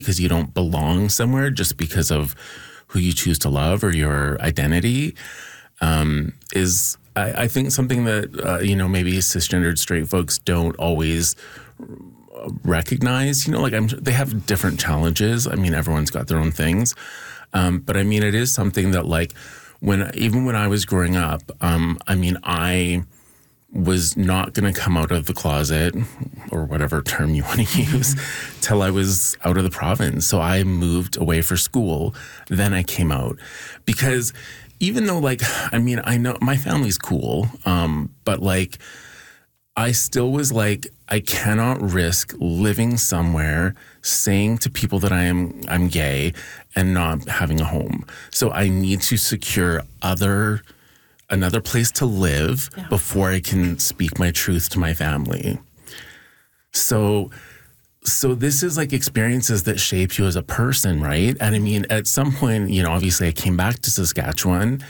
because you don't belong somewhere just because of who you choose to love or your identity, is, I think, something that, maybe cisgendered straight folks don't always recognize. They have different challenges. I mean, everyone's got their own things. But I mean, it is something that, like, even when I was growing up, I was not going to come out of the closet, or whatever term you want to use, till I was out of the province. So I moved away for school. Then I came out, because even though, I know my family's cool, but I still was like, I cannot risk living somewhere saying to people that I'm gay and not having a home. So I need to secure another place to live before I can speak my truth to my family. So this is experiences that shape you as a person, right? And I mean, at some point, obviously I came back to Saskatchewan,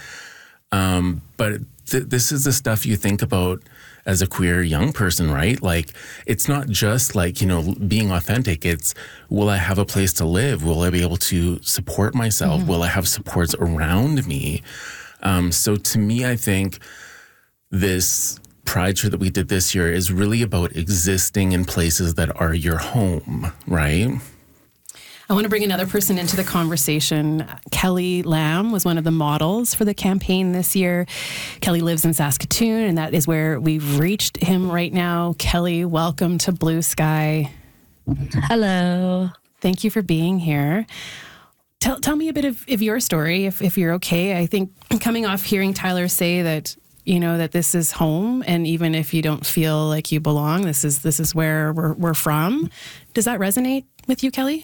but this is the stuff you think about as a queer young person, right? It's not just being authentic. It's, will I have a place to live? Will I be able to support myself? Will I have supports around me? So to me, I think this Pride Show that we did this year is really about existing in places that are your home, right? I want to bring another person into the conversation. Kelly Lamb was one of the models for the campaign this year. Kelly lives in Saskatoon, and that is where we've reached him right now. Kelly, welcome to Blue Sky. Hello. Thank you for being here. Tell me a bit of your story, if you're okay. I think coming off hearing Tyler say that, that this is home, and even if you don't feel like you belong, this is where we're from. Does that resonate with you, Kelly?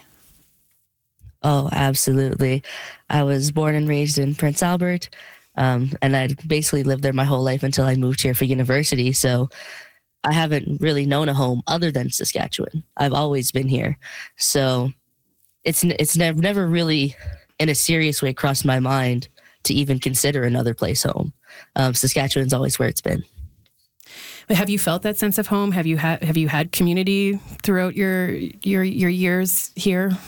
Oh, absolutely. I was born and raised in Prince Albert, and I basically lived there my whole life until I moved here for university. So I haven't really known a home other than Saskatchewan. I've always been here. So it's never really in a serious way crossed my mind to even consider another place home. Saskatchewan's always where it's been. But have you felt that sense of home? Have you had community throughout your years here?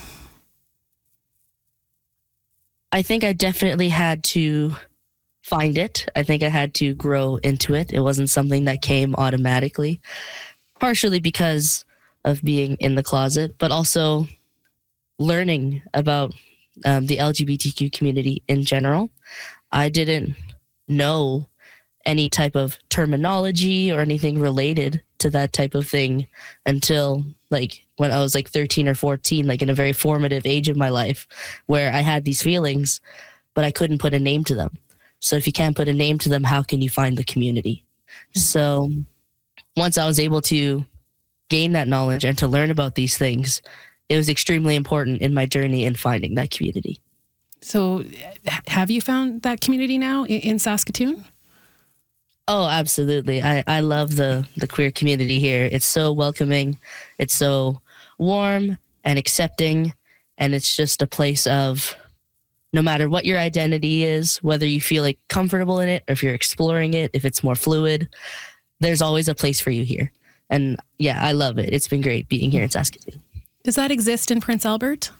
I think I definitely had to find it. I think I had to grow into it. It wasn't something that came automatically, partially because of being in the closet, but also learning about the LGBTQ community in general. I didn't know any type of terminology or anything related to that type of thing until when I was 13 or 14, in a very formative age of my life, where I had these feelings, but I couldn't put a name to them. So if you can't put a name to them, how can you find the community? So once I was able to gain that knowledge and to learn about these things, it was extremely important in my journey in finding that community. So have you found that community now in Saskatoon? Oh, absolutely. I love the queer community here. It's so welcoming. It's so warm and accepting. And it's just a place of, no matter what your identity is, whether you feel comfortable in it, or if you're exploring it, if it's more fluid, there's always a place for you here. And yeah, I love it. It's been great being here in Saskatoon. Does that exist in Prince Albert?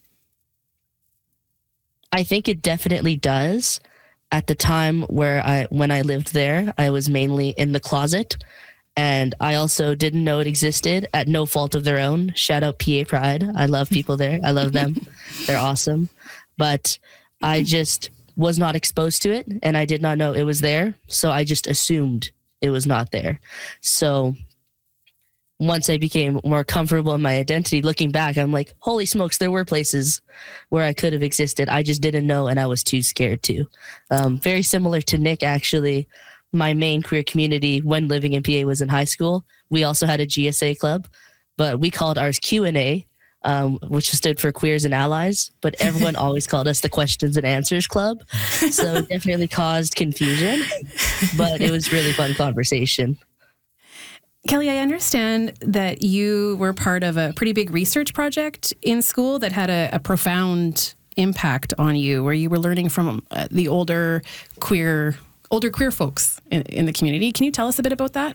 I think it definitely does. At the time when I lived there, I was mainly in the closet, and I also didn't know it existed at no fault of their own. Shout out PA Pride. I love people there. I love them. They're awesome. But I just was not exposed to it, and I did not know it was there. So I just assumed it was not there. So once I became more comfortable in my identity, looking back, I'm like, holy smokes, there were places where I could have existed. I just didn't know, and I was too scared to. Very similar to Nick, actually. My main queer community when living in PA was in high school. We also had a GSA club, but we called ours Q&A, which stood for Queers and Allies, but everyone always called us the Questions and Answers Club. So it definitely caused confusion, but it was really fun conversation. Kelly, I understand that you were part of a pretty big research project in school that had a profound impact on you, where you were learning from the older queer folks in the community. Can you tell us a bit about that?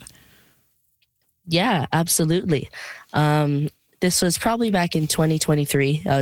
Yeah, absolutely. This was probably back in 2023. I